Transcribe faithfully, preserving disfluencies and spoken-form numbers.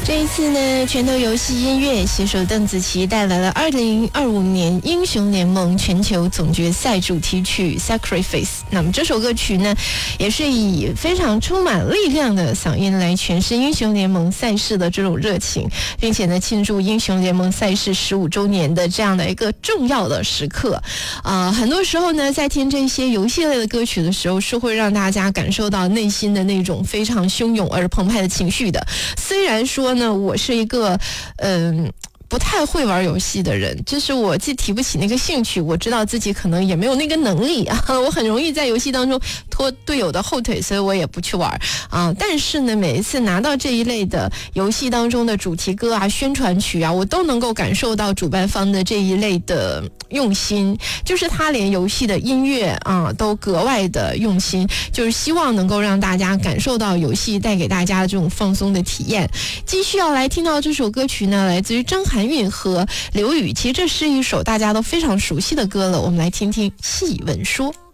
这一次呢，拳头游戏音乐携手邓紫棋带来了二零二五年英雄联盟全球总决赛主题曲 Sacrifice。 那么这首歌曲呢，也是以非常充满力量的嗓音来诠释英雄联盟赛事的这种热情，并且呢庆祝英雄联盟赛事十五周年的这样的一个重要的时刻。啊、呃，很多时候呢，在听这些游戏类的歌曲的时候，是会让大家感受到内心的那种非常汹涌而澎湃的情绪的。虽然说呢，我是一个嗯。不太会玩游戏的人，就是我既提不起那个兴趣，我知道自己可能也没有那个能力啊，我很容易在游戏当中拖队友的后腿，所以我也不去玩啊。但是呢，每一次拿到这一类的游戏当中的主题歌啊、宣传曲啊，我都能够感受到主办方的这一类的用心，就是他连游戏的音乐啊都格外的用心，就是希望能够让大家感受到游戏带给大家的这种放松的体验。继续要来听到这首歌曲呢，来自于张含韵和刘宇，其实这是一首大家都非常熟悉的歌了，我们来听听细文说。